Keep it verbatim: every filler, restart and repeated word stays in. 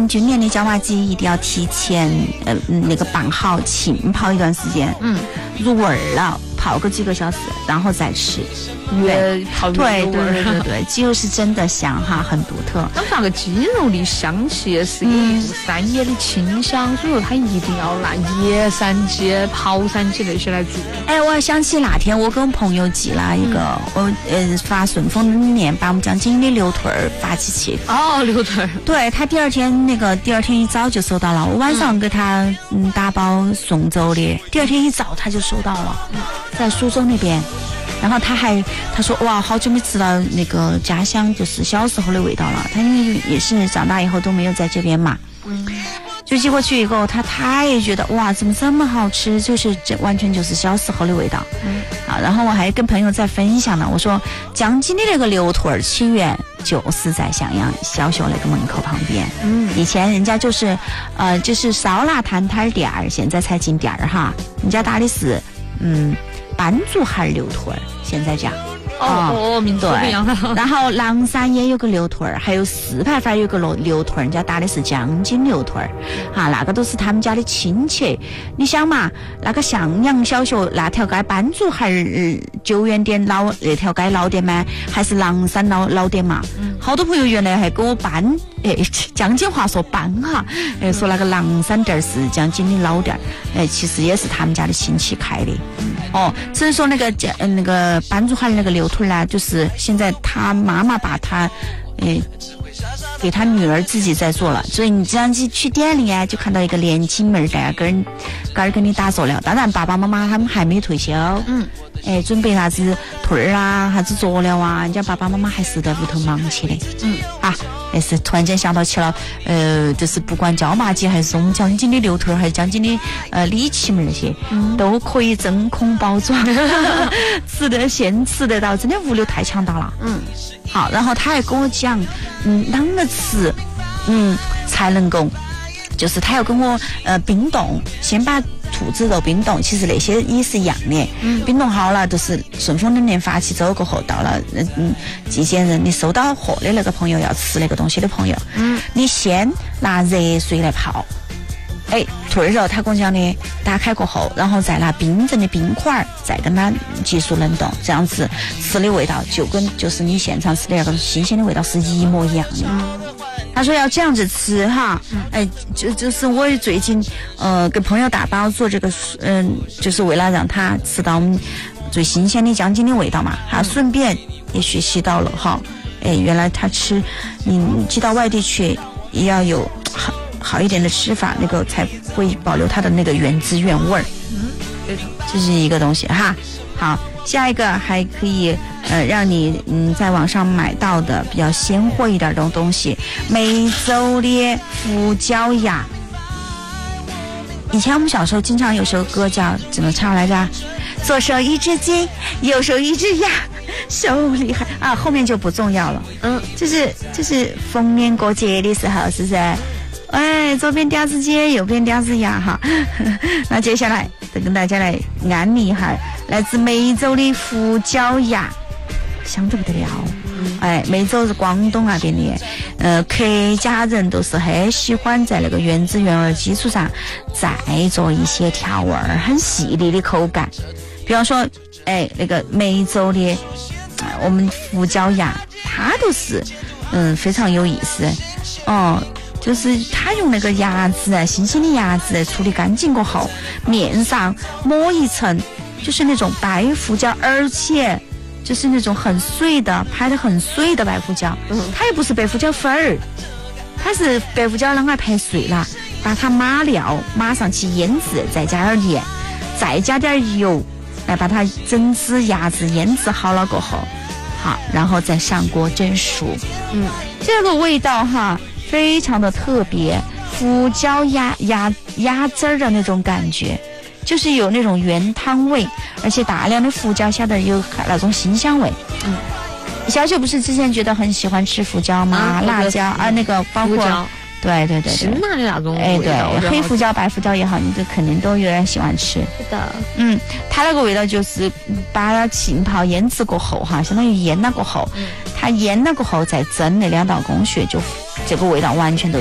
今年的椒麻鸡一定要提前呃那个拌好浸泡一段时间，嗯，入味儿了，泡个几个小时，然后再吃。 越泡越对对对对对，鸡肉是真的香哈，很独特。 那那个鸡肉的香气也是有一股山野的清香，所以说它一定要拿野山鸡、泡山鸡那些来做。 哎，我还想起那天我跟我朋友寄了一个，嗯、我呃发顺丰的面，把我们江津的牛腿儿发起去。 哦，牛腿儿。 对他第二天那个第二天一早就收到了，我晚上给他嗯打包送走的，第二天一早他就收到了，在苏州那边。然后他还他说哇，好久没吃到那个家乡就是小时候的味道了。他因为也是长大以后都没有在这边嘛，嗯，就寄过去以后，他他也觉得哇，怎么这么好吃？就是这完全就是小时候的味道。嗯，啊，然后我还跟朋友在分享呢，我说江津的那个牛腿儿起源就是在襄阳小学那个门口旁边。嗯，以前人家就是呃就是烧腊摊摊店儿，现在才进店儿哈，人家打的是嗯。斑竹孩牛腿儿，现在讲哦哦，名字不一样了。 然后狼山也有个牛腿儿，还有四排坊有个牛牛腿儿，人家打的是江津牛腿儿，哈，那个都是他们家的亲戚。你想嘛，那个向阳小学那条街斑竹孩儿救援点老那条街老店吗？还是狼山老老店嘛？嗯，好多朋友原来还跟我搬，哎，江津话说搬哈，哎，说那个狼山店是江津的老店，哎，其实也是他们家的亲戚开的。哦，只是说那个叫那个斑竹孩那个牛腿呢，就是现在他妈妈把他，呃，给他女儿自己在做了，所以你这样去去店里啊，就看到一个年轻妹儿在跟跟跟你打塑料。当然爸爸妈妈他们还没退休，嗯，哎，准备啥子腿儿啊，啥子佐料啊，人家爸爸妈妈还是在屋头忙起的，嗯啊。但是突然间想到起了，呃，就是不管椒麻鸡还是我们江津的牛腿，还是江津的呃里脊门那些，嗯、都可以真空包装，吃的现吃得到，真的物流太强大了。嗯，好，然后他还跟我讲，嗯，啷个吃，嗯，才能够，就是他要跟我呃冰冻，先把兔子肉冰冻，其实那些也是一样的。嗯，冰冻好了，就是顺丰的年发起走过后，到了嗯嗯寄件人，你收到货的那个朋友要吃那个东西的朋友，嗯，你先拿热水来泡。哎，兔肉他跟我讲的，打开过后，然后再拿冰镇的冰块再跟它急速冷冻，这样子吃的味道就跟就是你现场吃的那个新鲜的味道是一模一样的。嗯，他说要这样子吃哈，哎，就就是我最近呃给朋友打包做这个，嗯、呃，就是为了让他吃到我们最新鲜的江津的味道嘛，还顺便也学习到了哈，哎，原来他吃你寄到外地去也要有好好一点的吃法，那个才会保留它的那个原汁原味儿。嗯，这是一个东西哈。好，下一个还可以呃让你嗯在网上买到的比较鲜活一点的东西，梅州的胡椒鸭。以前我们小时候经常有首歌叫怎么唱来着？左手一只鸡，右手一只鸭，手厉害啊！后面就不重要了。嗯，就是就是逢年过节的时候，是不是？哎，左边叼只鸡，右边叼只鸭哈。那接下来再跟大家来安利一下来自梅州的胡椒鸭，香得不得了。哎，梅州是广东那边的，呃，客家人都是很喜欢在那个原汁原味基础上再做一些调味儿，很细腻的口感。比方说，哎，那个梅州的，呃、我们胡椒鸭，它都是嗯非常有意思哦。就是他用那个鸭子啊，新鲜的鸭子处理干净过后，面上抹一层就是那种白胡椒，而且就是那种很碎的，拍的很碎的白胡椒。嗯，它又不是白胡椒粉儿，它是白胡椒啷个拍碎了，把它码料码上去腌制，再加点盐，再加点油，来把它整只鸭子腌制好了过后，好，然后再上锅蒸熟。嗯，这个味道哈。非常的特别，胡椒鸭鸭鸭汁儿的那种感觉，就是有那种原汤味，而且大量的胡椒下的有那种辛香味。嗯，小九不是之前觉得很喜欢吃胡椒吗？啊、辣椒啊，那个包括对对对对， 辛辣的那种味道。哎，对，黑胡椒、白胡椒也好，你这肯定都有人喜欢吃。 是的， 嗯，它那个味道就是把它浸泡腌制过后哈，相当于腌了过后，嗯、它腌了过后再蒸那两道工序，就这个味道完全都。